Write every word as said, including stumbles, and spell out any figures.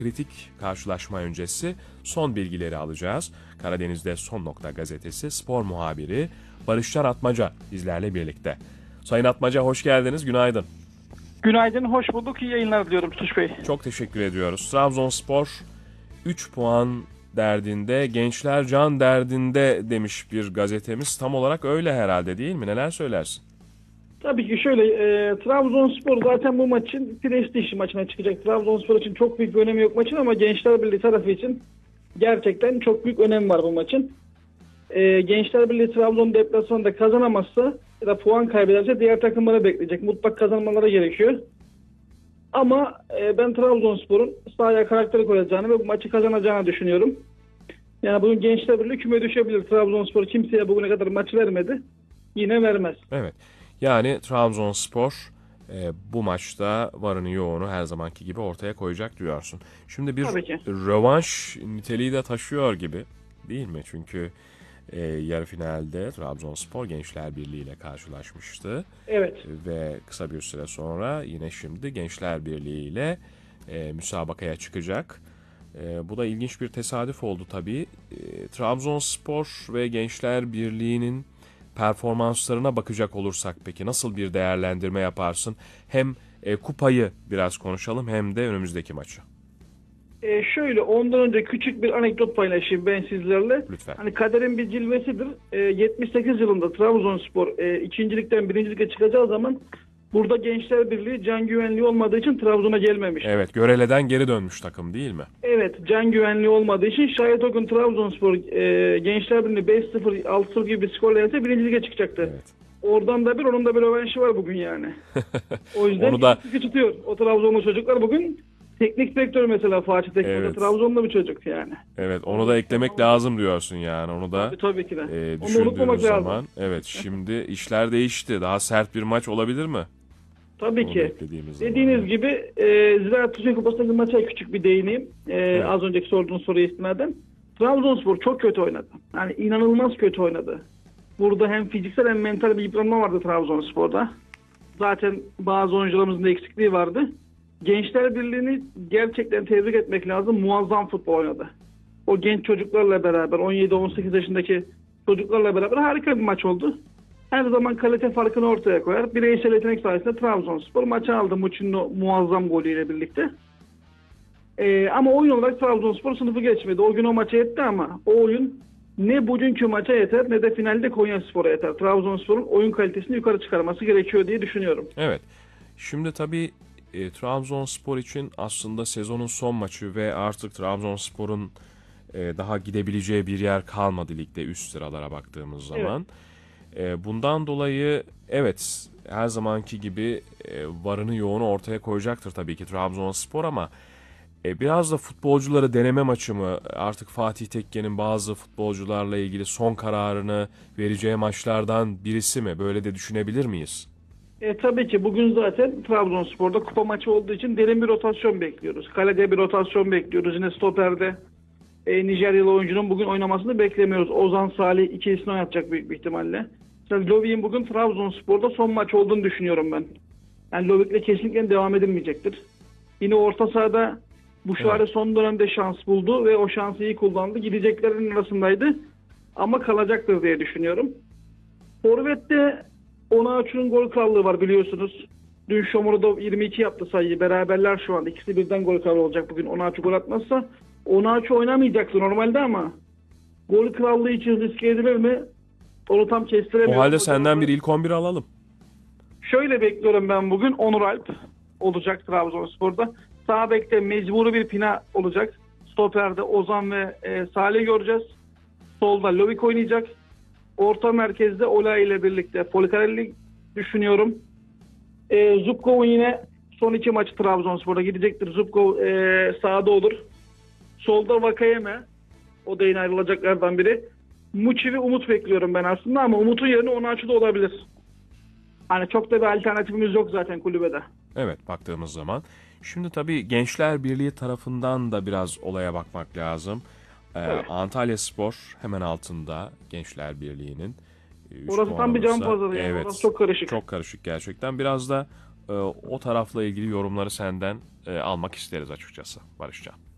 Kritik karşılaşma öncesi son bilgileri alacağız. Karadeniz'de Son Nokta Gazetesi spor muhabiri Barışcan Atmaca bizlerle birlikte. Sayın Atmaca hoş geldiniz, günaydın. Günaydın, hoş bulduk. İyi yayınlar diliyorum Tuş Bey. Çok teşekkür ediyoruz. Trabzonspor üç puan derdinde, gençler can derdinde demiş bir gazetemiz. Tam olarak öyle herhalde, değil mi? Neler söylersin? Tabii ki şöyle, e, Trabzonspor zaten bu maçın prestij maçına çıkacak. Trabzonspor için çok büyük bir önemi yok maçın ama Gençler Birliği tarafı için gerçekten çok büyük önemi var bu maçın. E, Gençler Birliği Trabzon deplasmanında kazanamazsa ya da puan kaybederse diğer takımlara bekleyecek. Mutlak kazanmaları gerekiyor. Ama e, ben Trabzonspor'un sahaya karakteri koyacağını ve bu maçı kazanacağını düşünüyorum. Yani bugün Gençler Birliği küme düşebilir. Trabzonspor kimseye bugüne kadar maç vermedi. Yine vermez. Evet. Yani Trabzonspor e, bu maçta varını yoğunu her zamanki gibi ortaya koyacak diyorsun. Şimdi bir rövanş niteliği de taşıyor gibi, değil mi? Çünkü e, yarı finalde Trabzonspor Gençler Birliği ile karşılaşmıştı. Evet. Ve kısa bir süre sonra yine şimdi Gençler Birliği ile e, müsabakaya çıkacak. E, bu da ilginç bir tesadüf oldu tabii. E, Trabzonspor ve Gençler Birliği'nin performanslarına bakacak olursak peki nasıl bir değerlendirme yaparsın? Hem e, kupayı biraz konuşalım hem de önümüzdeki maçı. E şöyle ondan önce küçük bir anekdot paylaşayım ben sizlerle. Lütfen. Hani kaderin bir cilvesidir. E, yetmiş sekiz yılında Trabzonspor e, ikincilikten birincilikte çıkacağı zaman burada Gençler Birliği can güvenliği olmadığı için Trabzon'a gelmemiş. Evet, Görele'den geri dönmüş takım değil mi? Evet, can güvenliği olmadığı için şayet o gün Trabzonspor e, Gençler Birliği beş sıfır altı sıfır gibi bir skorla yense birinci lige çıkacaktı. Evet. Oradan da bir onun da bir rövanşı var bugün yani. O yüzden onu da tutuyor. O Trabzonlu çocuklar bugün teknik direktör mesela Fatih Tekke, evet. Trabzonlu bir çocuk yani. Evet, onu da eklemek lazım diyorsun yani. Onu da tabii, tabii ki de. E, Onu unutmamak düşündüğümüz zaman lazım. evet, şimdi işler değişti. Daha sert bir maç olabilir mi? Tabii Onu ki. Dediğiniz zaman. gibi e, Ziraat Türkiye Kupası'ndaki maça küçük bir değineyim. E, evet. Az önceki sorduğunuz soruya istinaden. Trabzonspor çok kötü oynadı. Yani inanılmaz kötü oynadı. Burada hem fiziksel hem mental bir yıpranma vardı Trabzonspor'da. Zaten bazı oyuncularımızın da eksikliği vardı. Gençler Birliği'ni gerçekten tebrik etmek lazım. Muazzam futbol oynadı. O genç çocuklarla beraber, on yedi on sekiz yaşındaki çocuklarla beraber harika bir maç oldu. Her zaman kalite farkını ortaya koyar. Bireysel yetenek sayesinde Trabzonspor maçı aldı Muçin'in muazzam golüyle birlikte. Ee, ama oyun olarak Trabzonspor sınıfı geçmedi. O gün o maça yetti ama o oyun ne bugünkü maça yeter ne de finalde Konyaspor'a yeter. Trabzonspor'un oyun kalitesini yukarı çıkarması gerekiyor diye düşünüyorum. Evet. Şimdi tabii e, Trabzonspor için aslında sezonun son maçı ve artık Trabzonspor'un e, daha gidebileceği bir yer kalmadı ligde üst sıralara baktığımız zaman. Evet. E, bundan dolayı evet her zamanki gibi e, varını yoğunu ortaya koyacaktır tabii ki Trabzonspor ama e, biraz da futbolcuları deneme maçı mı? Artık Fatih Tekke'nin bazı futbolcularla ilgili son kararını vereceği maçlardan birisi mi? Böyle de düşünebilir miyiz? E, tabii ki bugün zaten Trabzonspor'da kupa maçı olduğu için derin bir rotasyon bekliyoruz. Kalede bir rotasyon bekliyoruz. Yine stoperde e, Nijeryalı oyuncunun bugün oynamasını beklemiyoruz. Ozan Salih ikilisini oynatacak büyük bir ihtimalle. Mesela Lovik'in bugün Trabzonspor'da son maç olduğunu düşünüyorum ben. Yani Lovik'le kesinlikle devam edilmeyecektir. Yine orta sahada Buşari evet. son dönemde şans buldu ve o şansı iyi kullandı. Gideceklerin arasındaydı ama kalacaktır diye düşünüyorum. Forvet'te Onaçu'nun gol krallığı var biliyorsunuz. Dün Şomurodov yirmi iki yaptı sayıyı. Beraberler şu anda. İkisi birden gol kralı olacak bugün. Onaçu gol atmazsa. Onaçu oynamayacaktı normalde ama gol krallığı için riske edilir mi? Onu tam kestiremiyorum. O halde senden bir ilk on bir alalım. Şöyle bekliyorum ben bugün. Onur Alp olacak Trabzonspor'da. Sağ bekte mecburi bir Pina olacak. Stoper'de Ozan ve e, Salih göreceğiz. Solda Lovik oynayacak. Orta merkezde Ola ile birlikte Polikarelli düşünüyorum. E, Zubkov yine son iki maçı Trabzonspor'da gidecektir. Zubkov e, sağda olur. Solda Vakayeme. O da yine ayrılacaklardan biri. Muçi ve Umut bekliyorum ben aslında ama Umut'un yerine Onaçu'da olabilir. Hani çok da bir alternatifimiz yok zaten kulübede. Evet, baktığımız zaman. Şimdi tabii Gençler Birliği tarafından da biraz olaya bakmak lazım. Ee, evet. Antalyaspor hemen altında Gençler Birliği'nin. Orası tam bir can pazarı yani. Evet, orası çok karışık. Çok karışık gerçekten. Biraz da e, o tarafla ilgili yorumları senden e, almak isteriz açıkçası Barışcan.